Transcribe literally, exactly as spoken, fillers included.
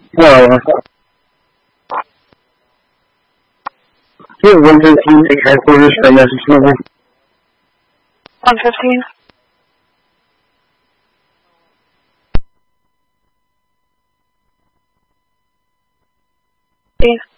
Well, here, one fifteen, headquarters for message number. one fifteen. Steve.